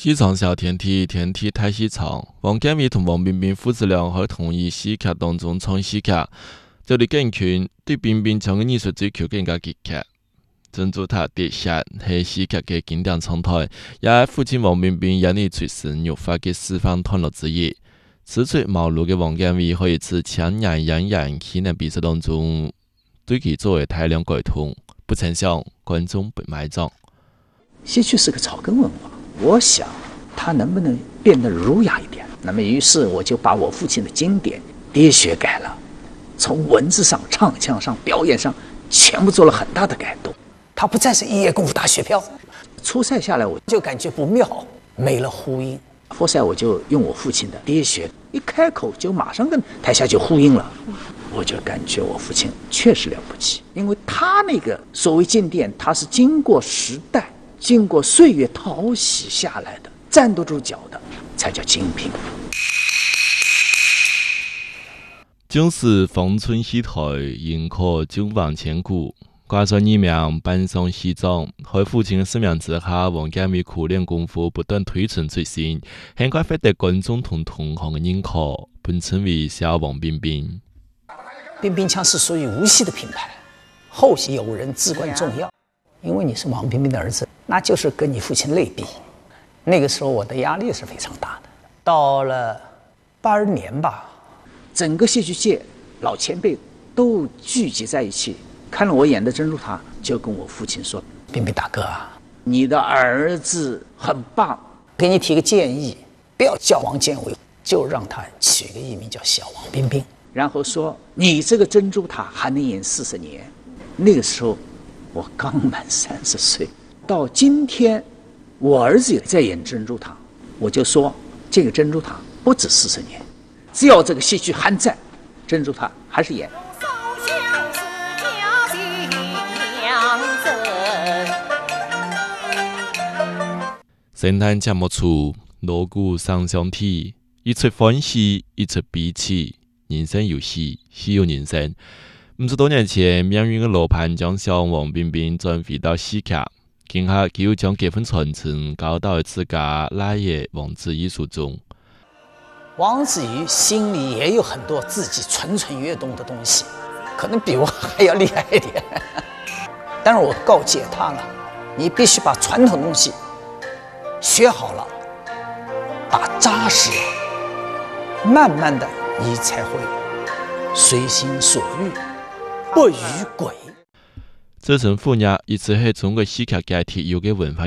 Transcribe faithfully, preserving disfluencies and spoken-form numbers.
西藏小天体天体太西藏，王建伟同王冰冰父子俩喺同一戏剧当中唱戏剧，这里更群对冰冰唱嘅艺术追求更加激烈。珍珠塔跌下係戲劇嘅經典常態，也係父親王冰冰引你出神入化嘅示範段落之一。此出茅廬嘅王建偉喺一次強人演員戲能比賽當中，對其作為大量改動，不成想觀眾被埋葬。 戏曲是个草根文化，我想它能不能变得儒雅一点？那么于是我就把我父亲的经典跌学改了，从文字上、唱腔上、表演上，全部做了很大的改动。 它不再是一夜功夫打雪票。 初赛下来我就感觉不妙，没了呼应。 复赛我就用我父亲的跌学，一开口就马上跟台下就呼应了，我就感觉我父亲确实了不起，因为他那个所谓经典，他是经过时代、经过岁月淘洗下来的，站得住脚的，才叫精品。 正是芳村戏台，迎可久望千古。挂上一名搬上西藏，喺父親嘅使命之下，王建偉苦練功夫，不斷推陳出新，很快獲得觀眾同同行嘅認可，本稱為小王冰冰。 冰冰腔是屬於無錫的品牌，後續有人至關重要，因為你是王冰冰的兒子，那就是跟你父親類比。那個時候我的壓力是非常大的。到了八二年吧， 整個戲劇界老前輩都聚集在一起。看了我演的珍珠塔，就跟我父親說：“ 冰冰大哥啊， 你的兒子很棒， 給你提個建議，不要叫王建偉，就讓他取個藝名叫小王冰冰。 然後說你這個珍珠塔還能演四十年。”那個時候我剛滿三十歲，到今天我兒子也在演珍珠塔，我就說這個珍珠塔不止四十年，只要這個戲劇還在，珍珠塔還是演。 聖誕節目處，鑼鼓雙相啼，一出歡喜，一出悲戚，人生有喜，喜有人生。五十多年前，命運嘅羅盤將小王冰冰轉回到戲劇，今下佢又將這份傳承交到自家奶爺王子儀手中。 王子儀心裡也有很多自己蠢蠢欲動的東西，可能比我還要厲害一點。但是我告誡他了，你必須把傳統東西學好了，打扎實，慢慢的你才會隨心所欲，不逾軌。 這層副業一直係中國戲劇界特有嘅文化